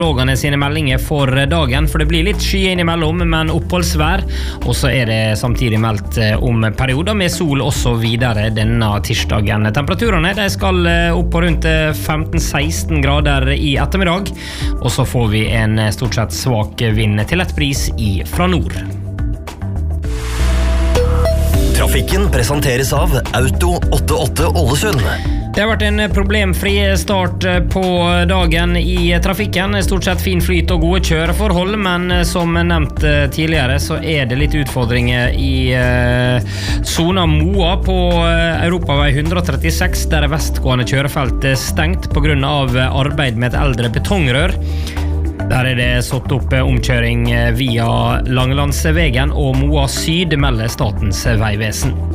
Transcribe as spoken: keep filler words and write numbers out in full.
Meteorologene sine meldinger for dagen, for det blir litt sky innimellom, men oppholdsvær, og så er det samtidig meldt om perioder med sol også videre denne tirsdagen. Temperaturene de skal opp på rundt femten seksten grader i ettermiddag, og så får vi en stort sett svak vind til et bris i fra nord. Trafikken presenteres av Auto åttiåtte Ålesund. Det har vært en problemfri start på dagen i trafikken. Stort sett fin flyt og gode kjøreforhold, men som nevnt tidligere så er det litt utfordringer i zona Moa på Europavei one thirty-six, der er vestgående kjørefelt stengt på grunn av arbeid med et eldre betongrør. Der er det satt opp omkjøring via Langelandsvegen og Moa Syd, melder Statens vegvesen.